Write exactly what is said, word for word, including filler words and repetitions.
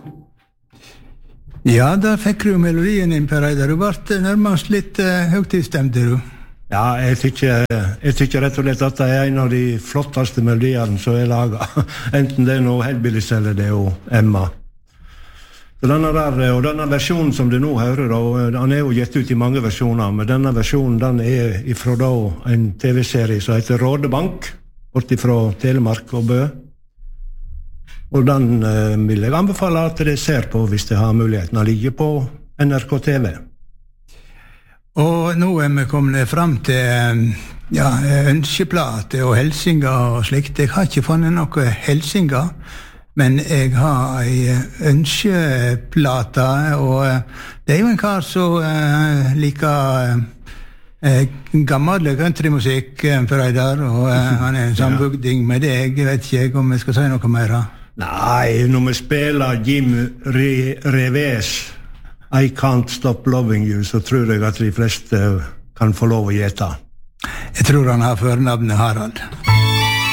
Ja, da fikk du melodien inn, Per Reidar. Du ble nærmest litt uh, høytidsstemt, du. Ja, jeg tykker, jeg tykker rett og slett at det er en av de flotteste melodiene som er laget. Enten det er noe Hellbillies eller det er jo Emma. Så denne der, og denne versjonen som du nå hører, da, den er jo gitt ut i mange versjoner, men denne versjonen den er ifra da en T V-serie som heter Rådebank, bortifra Telemark og Bø. Og den eh, vil jeg anbefale at dere ser på hvis det har muligheten å ligge på N R K T V. Og nå er vi kommet frem til ja, ønskeplater og helsinger og slikt. Jeg har ikke funnet noe helsinger, men jeg har en ønskeplate, og det er jo en kar som uh, liker uh, gammel countrymusikk, Per Reidar, og uh, han er en sambygding med deg. Jeg vet ikke om jeg skal si noe mer. Nei, når vi spiller Jim Re- Revés I Can't Stop Loving You, så tror jeg at de fleste kan få lov å gjette. Jeg tror han har førnavnet Harald.